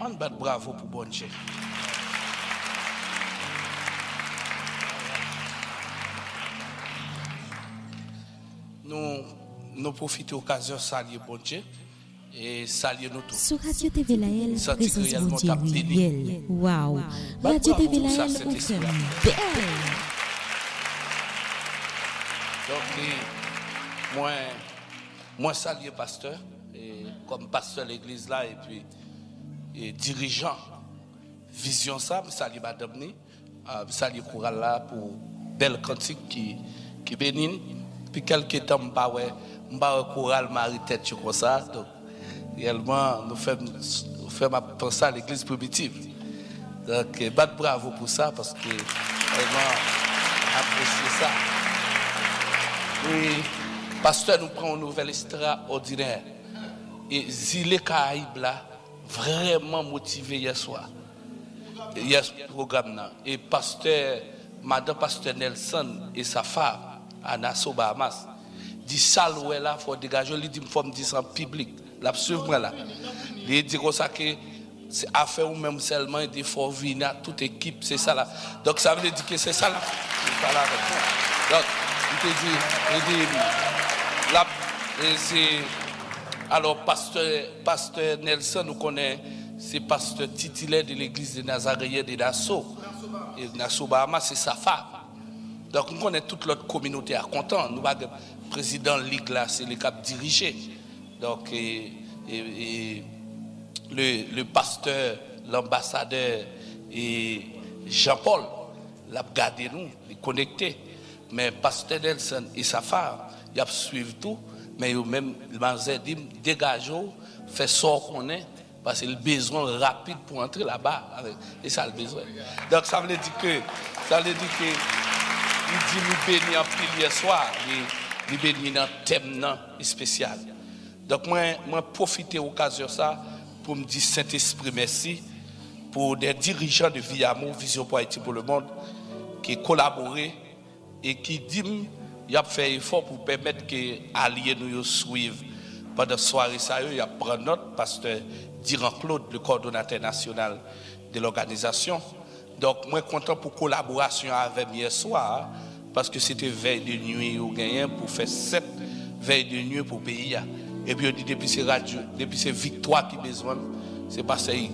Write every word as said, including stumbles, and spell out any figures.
on bat bravo pour bon Dieu. Nous, nous profitons de l'occasion de saluer bon Dieu et saluer nous tous. Sur Radio T V Laël, présence bon Dieu réel. Waouh! Radio T V Laël, on fait belle. Donc, moi, moi saluer pasteur, et comme pasteur de l'église là, et puis et dirigeant, vision ça, je salue madame ni, je salue Chorale là pour belle cantique qui, qui bénit. Puis quelques temps, je ne sais pas Chorale marie tête comme ça. Donc, réellement, nous faisons penser à l'église primitive. Donc, bat bravo pour ça, parce que vraiment, apprécier ça. Et pasteur nous prend une nouvelle extraordinaire. Et Zile Caraïbes là, vraiment motivé hier soir. Hier ce programme là. Et pasteur, madame pasteur Nelson et sa femme, Anna Sobahamas, dit ça là, il faut dégager, il dit il faut me dire ça en public. La suivre là. Il dit comme ça que c'est affaire ou même seulement il faut venir à toute équipe, c'est ça là. Donc ça veut dire que c'est ça là. Donc il te dit, il dit là, c'est alors pasteur pasteur Nelson nous connaît, c'est pasteur titulaire de l'église de Nazaréen de Nassau. Et Nassau Bahamas c'est sa femme. Donc nous connaissons toute notre communauté à content. Nous avons le président de la Ligue là, c'est le cap dirigé. Donc et, et, et le, le pasteur, l'ambassadeur et Jean-Paul l'a gardé nous, les connecté. Mais pasteur Nelson et sa femme, ils ont suivi tout, mais ils même ils dit dégagez, fait sort qu'on est parce que le besoin rapide pour entrer là-bas et ça le besoin. Donc ça veut dire que ça veut dire que il dit nous bénir en pile hier soir, il bénir dans thème spécial. Donc moi moi profiter de l'occasion ça pour me dire Saint-Esprit merci pour des dirigeants de Viamo, Vision pour Haïti pour le monde qui collaborent et qui dit il a fait effort pour permettre que alliés nous suivent pendant soirée ça il a prendre note pasteur Diran Claude le coordonnateur national de l'organisation. Donc moi content pour collaboration avec hier soir parce que c'était veille de nuit au gagné pour faire sept veille de nuit pour pays et puis on dit depuis ces radio depuis ces victoires qui besoin c'est pas ça